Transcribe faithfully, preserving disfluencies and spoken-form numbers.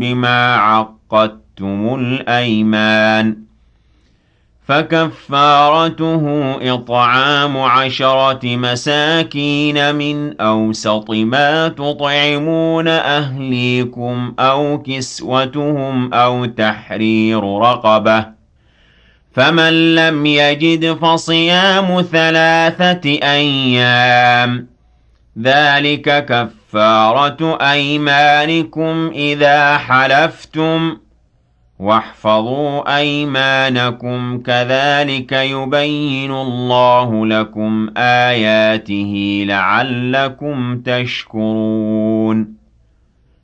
بما عقدتم الأيمان فكفارته إطعام عشرة مساكين من أوسط ما تطعمون أهليكم أو كسوتهم أو تحرير رقبة فمن لم يجد فصيام ثلاثة أيام ذلك كفارة أيمانكم إذا حلفتم واحفظوا أيمانكم كذلك يبين الله لكم آياته لعلكم تشكرون